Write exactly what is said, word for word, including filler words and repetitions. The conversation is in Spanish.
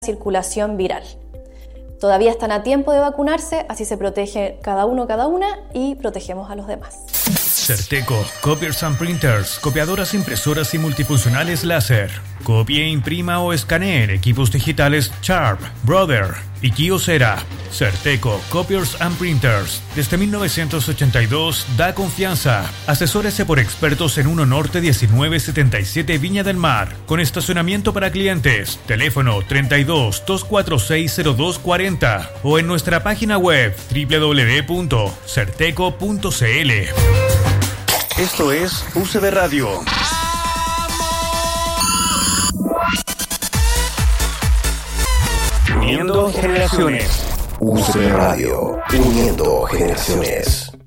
circulación viral. Todavía están a tiempo de vacunarse, así se protege cada uno, cada una y protegemos a los demás. Certeco, Copiers and Printers, copiadoras, impresoras y multifuncionales láser. Copie, imprima o escanee equipos digitales Sharp, Brother y Kyocera. Certeco, Copiers and Printers. Desde mil novecientos ochenta y dos da confianza. Asesórese por expertos en uno Norte diecinueve setenta y siete Viña del Mar. Con estacionamiento para clientes. Teléfono treinta y dos, doscientos cuarenta y seis, cero dos cuarenta o en nuestra página web doble u doble u doble u punto certeco punto c l. Esto es U C B Radio. Uniendo generaciones. U C B Radio, uniendo generaciones.